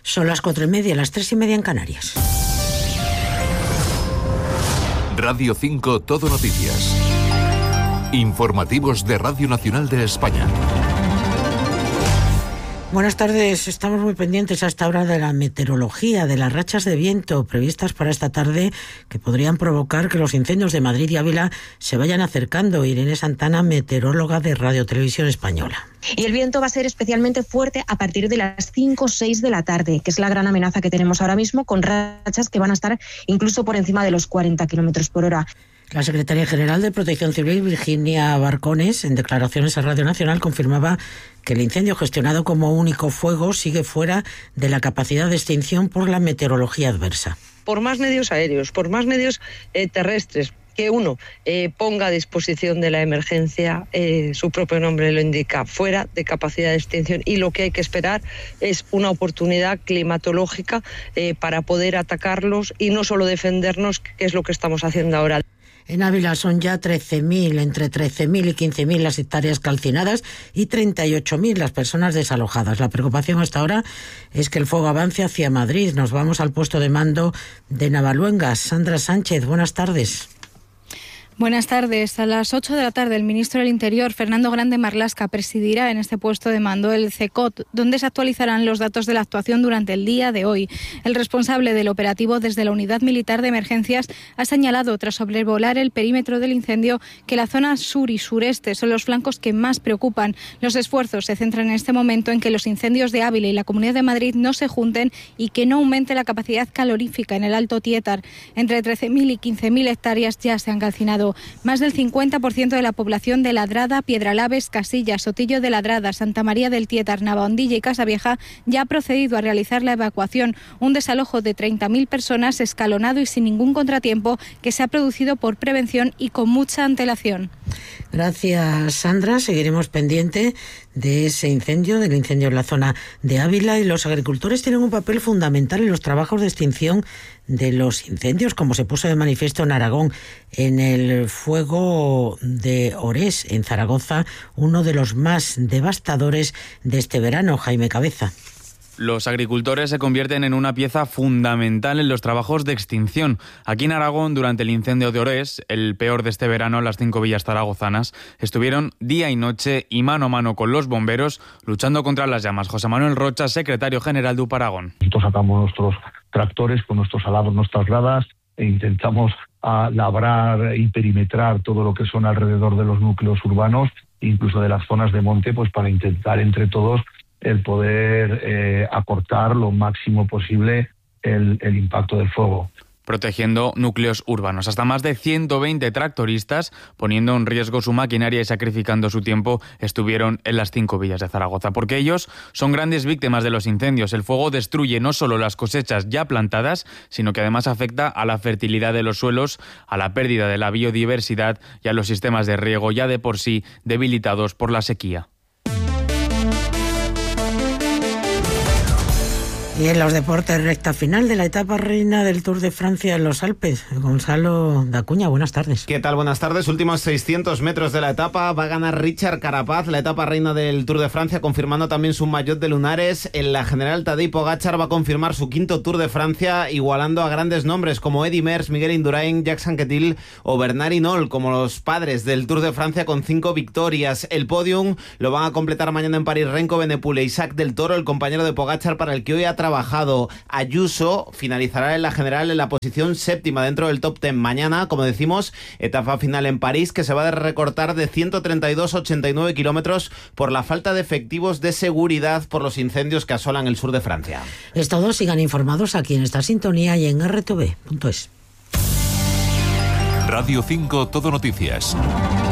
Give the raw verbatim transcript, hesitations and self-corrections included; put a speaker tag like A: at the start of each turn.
A: Son las cuatro y media, las tres y media en Canarias.
B: Radio cinco Todo Noticias. Informativos de Radio Nacional de España.
A: Buenas tardes, estamos muy pendientes a esta hora de la meteorología, de las rachas de viento previstas para esta tarde que podrían provocar que los incendios de Madrid y Ávila se vayan acercando. Irene Santana, meteoróloga de Radio Televisión Española.
C: Y el viento va a ser especialmente fuerte a partir de las cinco o seis de la tarde, que es la gran amenaza que tenemos ahora mismo, con rachas que van a estar incluso por encima de los cuarenta kilómetros por hora.
A: La secretaria general de Protección Civil, Virginia Barcones, en declaraciones a Radio Nacional, confirmaba que el incendio gestionado como único fuego sigue fuera de la capacidad de extinción por la meteorología adversa.
D: Por más medios aéreos, por más medios eh, terrestres, que uno eh, ponga a disposición de la emergencia, eh, su propio nombre lo indica, fuera de capacidad de extinción, y lo que hay que esperar es una oportunidad climatológica eh, para poder atacarlos y no solo defendernos, que es lo que estamos haciendo ahora.
A: En Ávila son ya trece mil, entre trece mil y quince mil las hectáreas calcinadas y treinta y ocho mil las personas desalojadas. La preocupación hasta ahora es que el fuego avance hacia Madrid. Nos vamos al puesto de mando de Navaluengas. Sandra Sánchez, buenas tardes.
E: Buenas tardes. A las ocho de la tarde, el ministro del Interior, Fernando Grande Marlaska, presidirá en este puesto de mando el C E C O T, donde se actualizarán los datos de la actuación durante el día de hoy. El responsable del operativo desde la Unidad Militar de Emergencias ha señalado, tras sobrevolar el perímetro del incendio, que la zona sur y sureste son los flancos que más preocupan. Los esfuerzos se centran en este momento en que los incendios de Ávila y la Comunidad de Madrid no se junten y que no aumente la capacidad calorífica en el Alto Tietar. Entre trece mil y quince mil hectáreas ya se han calcinado. Más del cincuenta por ciento de la población de Ladrada, Piedralaves, Casillas, Sotillo de Ladrada, Santa María del Tietar, Navahondilla y Casavieja ya ha procedido a realizar la evacuación. Un desalojo de treinta mil personas escalonado y sin ningún contratiempo que se ha producido por prevención y con mucha antelación.
A: Gracias, Sandra. Seguiremos pendiente de ese incendio, del incendio en la zona de Ávila, y los agricultores tienen un papel fundamental en los trabajos de extinción de los incendios, como se puso de manifiesto en Aragón, en el fuego de Orés, en Zaragoza, uno de los más devastadores de este verano. Jaime Cabeza.
F: Los agricultores se convierten en una pieza fundamental en los trabajos de extinción. Aquí en Aragón, durante el incendio de Orés, el peor de este verano, las cinco villas zaragozanas estuvieron día y noche y mano a mano con los bomberos luchando contra las llamas. José Manuel Rocha, secretario general de U P Aragón.
G: Nosotros sacamos nuestros tractores con nuestros alavos, nuestras gradas, e intentamos a labrar y perimetrar todo lo que son alrededor de los núcleos urbanos, incluso de las zonas de monte, pues para intentar entre todos el poder eh, acortar lo máximo posible el, el impacto del fuego.
F: Protegiendo núcleos urbanos. Hasta más de ciento veinte tractoristas, poniendo en riesgo su maquinaria y sacrificando su tiempo, estuvieron en las cinco villas de Zaragoza, porque ellos son grandes víctimas de los incendios. El fuego destruye no solo las cosechas ya plantadas, sino que además afecta a la fertilidad de los suelos, a la pérdida de la biodiversidad y a los sistemas de riego ya de por sí debilitados por la sequía.
A: Y en los deportes, recta final de la etapa reina del Tour de Francia en los Alpes. Gonzalo Dacuña, buenas tardes.
H: ¿Qué tal? Buenas tardes. Últimos seiscientos metros de la etapa. Va a ganar Richard Carapaz, la etapa reina del Tour de Francia, confirmando también su maillot de lunares. En la general, Tadej Pogačar va a confirmar su quinto Tour de Francia, igualando a grandes nombres como Eddy Merckx, Miguel Indurain, Jacques Anquetil o Bernard Hinault, como los padres del Tour de Francia, con cinco victorias. El podium lo van a completar mañana en París Renko Benepul e Isaac del Toro, el compañero de Pogačar, para el que hoy ha trabajado. Ayuso finalizará en la general en la posición séptima dentro del top ten. Mañana, como decimos, etapa final en París, que se va a recortar de ciento treinta y dos a ochenta y nueve kilómetros por la falta de efectivos de seguridad por los incendios que asolan el sur de Francia.
A: Es todo. Sigan informados aquí en esta sintonía y en erre te ve punto es.
B: Radio cinco Todo Noticias.